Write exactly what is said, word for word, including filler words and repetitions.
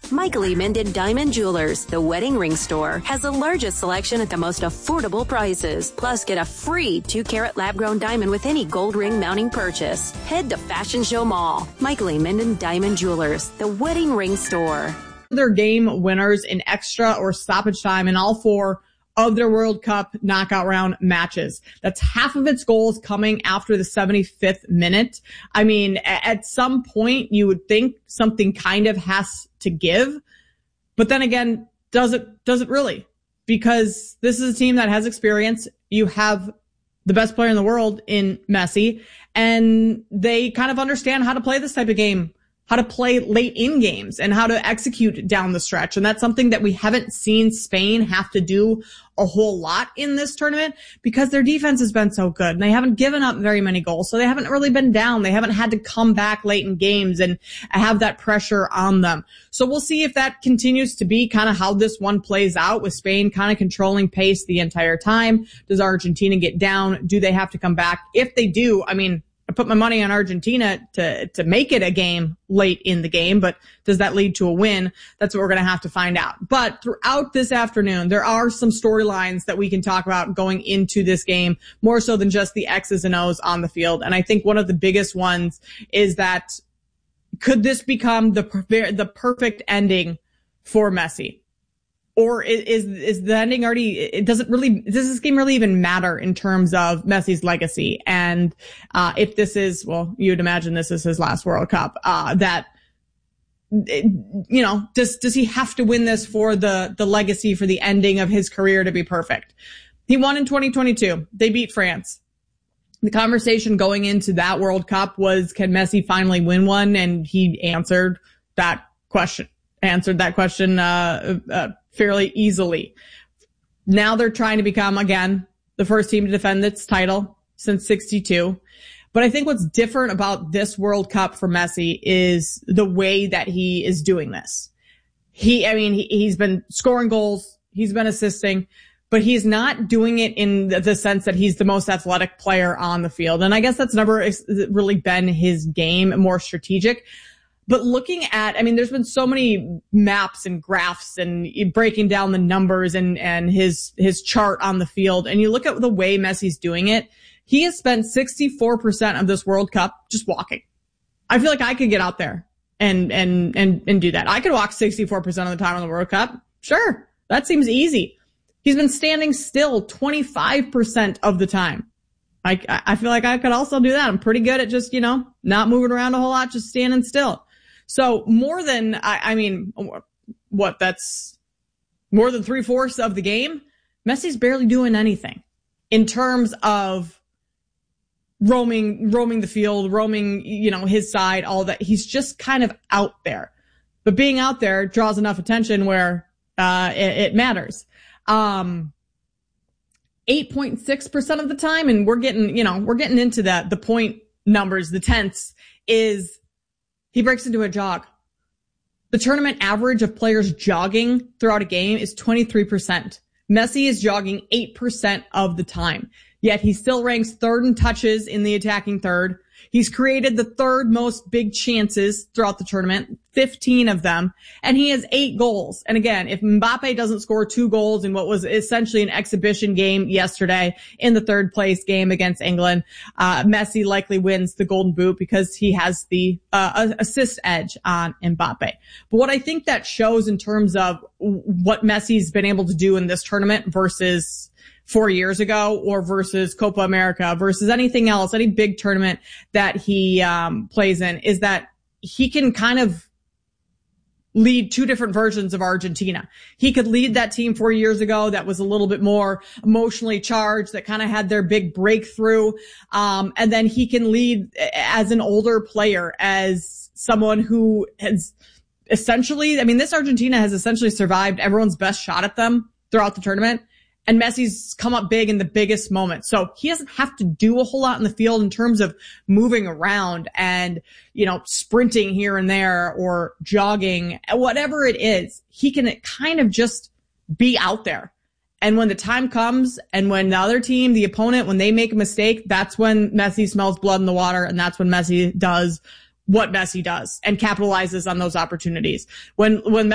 Michael E. Minden Diamond Jewelers, the wedding ring store, has the largest selection at the most affordable prices. Plus, get a free two-carat lab-grown diamond with any gold ring mounting purchase. Head to Fashion Show Mall. Michael E. Minden Diamond Jewelers, the wedding ring store. Their game winners in extra or stoppage time in all four of their World Cup knockout round matches. That's half of its goals coming after the seventy-fifth minute. I mean, at some point you would think something kind of has to give, but then again, does it, does it really? Because this is a team that has experience. You have the best player in the world in Messi, and they kind of understand how to play this type of game, how to play late in games and how to execute down the stretch. And that's something that we haven't seen Spain have to do a whole lot in this tournament because their defense has been so good and they haven't given up very many goals. So they haven't really been down. They haven't had to come back late in games and have that pressure on them. So we'll see if that continues to be kind of how this one plays out, with Spain kind of controlling pace the entire time. Does Argentina get down? Do they have to come back? If they do, I mean, I put my money on Argentina to, to make it a game late in the game, but does that lead to a win? That's what we're going to have to find out. But throughout this afternoon, there are some storylines that we can talk about going into this game, more so than just the X's and O's on the field. And I think one of the biggest ones is that could this become the, the perfect ending for Messi? Or is, is the ending already, it doesn't really, does this game really even matter in terms of Messi's legacy? And, uh, if this is, well, you'd imagine this is his last World Cup, uh, that, you know, does, does he have to win this for the, the legacy, for the ending of his career to be perfect? He won in twenty twenty-two. They beat France. The conversation going into that World Cup was, can Messi finally win one? And he answered that question, answered that question, uh, uh, fairly easily. Now they're trying to become, again, the first team to defend its title since sixty-two. But I think what's different about this World Cup for Messi is the way that he is doing this. He, I mean, he, he's been scoring goals, he's been assisting, but he's not doing it in the sense that he's the most athletic player on the field. And I guess that's never really been his game, more strategic. But looking at, I mean, there's been so many maps and graphs and breaking down the numbers and, and his, his chart on the field. And you look at the way Messi's doing it. He has spent sixty-four percent of this World Cup just walking. I feel like I could get out there and, and, and, and do that. I could walk sixty-four percent of the time on the World Cup. Sure. That seems easy. He's been standing still twenty-five percent of the time. I, I feel like I could also do that. I'm pretty good at just, you know, not moving around a whole lot, just standing still. So more than, I, I mean, what, that's more than three-fourths of the game. Messi's barely doing anything in terms of roaming, roaming the field, roaming, you know, his side, all that. He's just kind of out there. But being out there draws enough attention where, uh, it, it matters. Um, eight point six percent of the time, and we're getting, you know, we're getting into the, the point numbers, the tenths, is he breaks into a jog. The tournament average of players jogging throughout a game is twenty-three percent. Messi is jogging eight percent of the time. Yet he still ranks third in touches in the attacking third. He's created the third most big chances throughout the tournament, fifteen of them, and he has eight goals. And again, if Mbappe doesn't score two goals in what was essentially an exhibition game yesterday in the third place game against England, uh, Messi likely wins the Golden Boot because he has the uh, assist edge on Mbappe. But what I think that shows in terms of what Messi's been able to do in this tournament versus four years ago, or versus Copa America, versus anything else, any big tournament that he um plays in, is that he can kind of lead two different versions of Argentina. He could lead that team four years ago that was a little bit more emotionally charged, that kind of had their big breakthrough. Um, and then he can lead as an older player, as someone who has essentially, I mean, this Argentina has essentially survived everyone's best shot at them throughout the tournament. And Messi's come up big in the biggest moment. So he doesn't have to do a whole lot in the field in terms of moving around and, you know, sprinting here and there or jogging, whatever it is. He can kind of just be out there. And when the time comes and when the other team, the opponent, when they make a mistake, that's when Messi smells blood in the water. And that's when Messi does what Messi does and capitalizes on those opportunities. When, when